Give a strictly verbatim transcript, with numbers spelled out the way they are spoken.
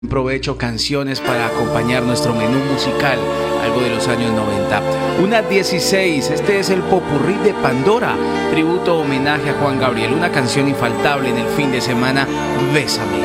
Provecho canciones para acompañar nuestro menú musical, algo de los años noventa. Una dieciséis, este es el popurrí de Pandora, tributo homenaje a Juan Gabriel, una canción infaltable en el fin de semana, Bésame.